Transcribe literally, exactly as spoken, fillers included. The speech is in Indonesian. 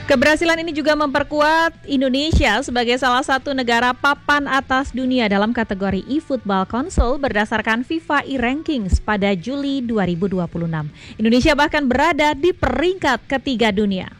Keberhasilan ini juga memperkuat Indonesia sebagai salah satu negara papan atas dunia dalam kategori e-football console berdasarkan FIFA e-Rankings pada Juli dua ribu dua puluh enam. Indonesia bahkan berada di peringkat ketiga dunia.